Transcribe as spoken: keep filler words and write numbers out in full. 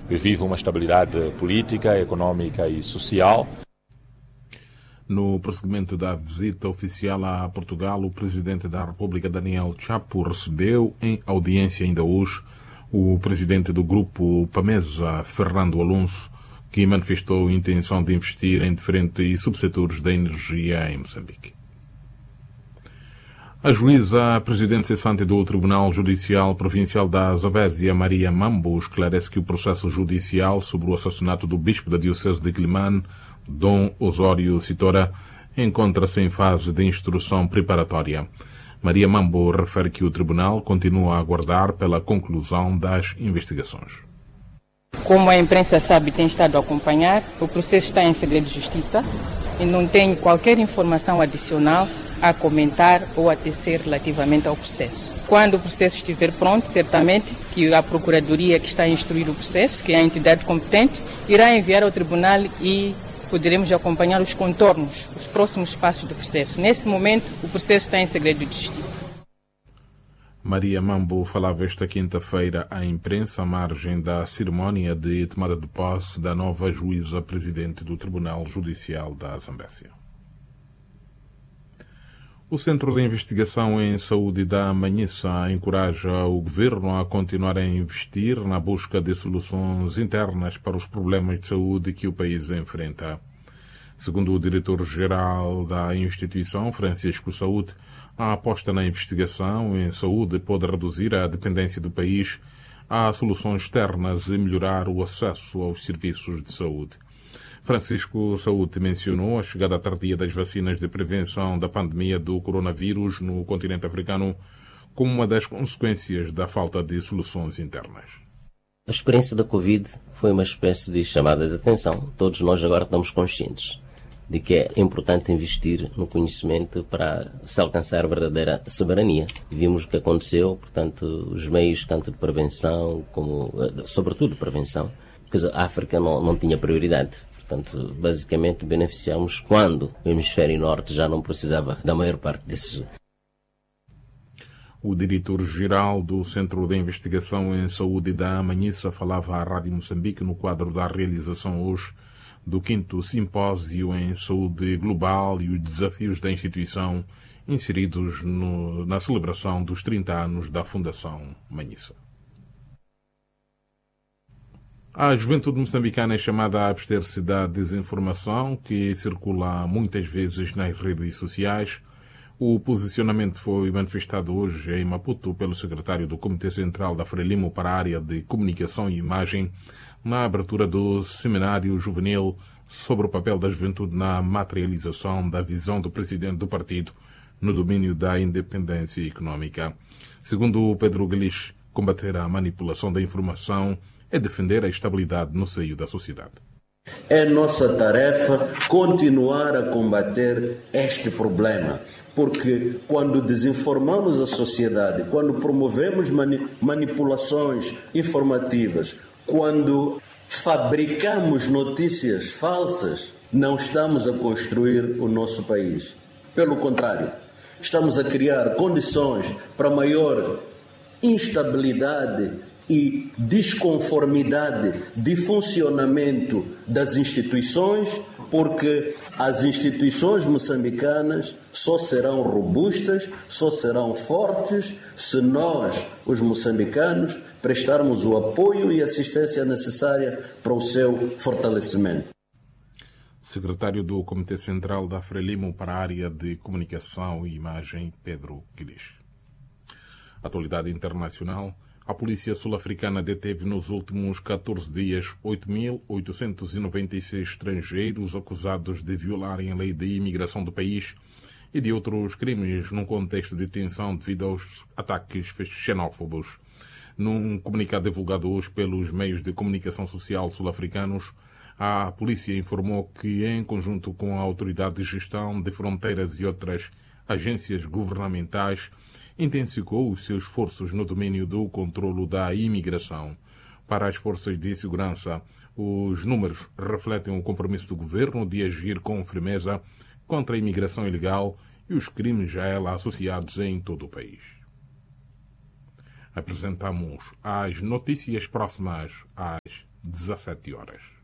vive uma estabilidade política, econômica e social. No prosseguimento da visita oficial a Portugal, o presidente da República, Daniel Chapo, recebeu em audiência ainda hoje o presidente do grupo PAMESA, Fernando Alonso, que manifestou a intenção de investir em diferentes subsetores da energia em Moçambique. A juíza presidente cessante do Tribunal Judicial Provincial da Zambésia, Maria Mambo, esclarece que o processo judicial sobre o assassinato do bispo da Diocese de Quelimane, Dom Osório Citora, encontra-se em fase de instrução preparatória. Maria Mambo refere que o tribunal continua a aguardar pela conclusão das investigações. Como a imprensa sabe, tem estado a acompanhar, o processo está em segredo de justiça e não tenho qualquer informação adicional a comentar ou a tecer relativamente ao processo. Quando o processo estiver pronto, certamente que a Procuradoria que está a instruir o processo, que é a entidade competente, irá enviar ao tribunal e poderemos acompanhar os contornos, os próximos passos do processo. Nesse momento, o processo está em segredo de justiça. Maria Mambo falava esta quinta-feira à imprensa à margem da cerimónia de tomada de posse da nova juíza presidente do Tribunal Judicial da Zambésia. O Centro de Investigação em Saúde da Manhissa encoraja o governo a continuar a investir na busca de soluções internas para os problemas de saúde que o país enfrenta. Segundo o diretor-geral da instituição, Francisco Saúde, a aposta na investigação em saúde pode reduzir a dependência do país a soluções externas e melhorar o acesso aos serviços de saúde. Francisco Saúde mencionou a chegada tardia das vacinas de prevenção da pandemia do coronavírus no continente africano como uma das consequências da falta de soluções internas. A experiência da Covid foi uma espécie de chamada de atenção. Todos nós agora estamos conscientes de que é importante investir no conhecimento para se alcançar a verdadeira soberania. Vimos o que aconteceu, portanto, os meios tanto de prevenção como, sobretudo, prevenção, porque a África não, não tinha prioridade. Portanto, basicamente, beneficiamos quando o hemisfério norte já não precisava da maior parte desses. O diretor-geral do Centro de Investigação em Saúde da Manhissa falava à Rádio Moçambique no quadro da realização hoje do quinto simpósio em saúde global e os desafios da instituição inseridos no, na celebração dos trinta anos da Fundação Manhissa. A juventude moçambicana é chamada a abster-se da desinformação que circula muitas vezes nas redes sociais. O posicionamento foi manifestado hoje em Maputo pelo secretário do Comitê Central da Frelimo para a área de Comunicação e Imagem na abertura do seminário juvenil sobre o papel da juventude na materialização da visão do presidente do partido no domínio da independência econômica. Segundo Pedro Guelis, combater a manipulação da informação é defender a estabilidade no seio da sociedade. É nossa tarefa continuar a combater este problema, porque quando desinformamos a sociedade, quando promovemos mani- manipulações informativas, quando fabricamos notícias falsas, não estamos a construir o nosso país. Pelo contrário, estamos a criar condições para maior instabilidade e desconformidade de funcionamento das instituições, porque as instituições moçambicanas só serão robustas, só serão fortes se nós, os moçambicanos, prestarmos o apoio e assistência necessária para o seu fortalecimento. Secretário do Comitê Central da Frelimo para a área de Comunicação e Imagem, Pedro Guelis. Atualidade internacional. A polícia sul-africana deteve nos últimos catorze dias oito mil oitocentos e noventa e seis estrangeiros acusados de violarem a lei de imigração do país e de outros crimes num contexto de tensão devido aos ataques xenófobos. Num comunicado divulgado hoje pelos meios de comunicação social sul-africanos, a polícia informou que, em conjunto com a Autoridade de Gestão de Fronteiras e outras agências governamentais, intensificou os seus esforços no domínio do controlo da imigração. Para as forças de segurança, os números refletem o compromisso do governo de agir com firmeza contra a imigração ilegal e os crimes a ela associados em todo o país. Apresentamos as notícias próximas às dezassete horas.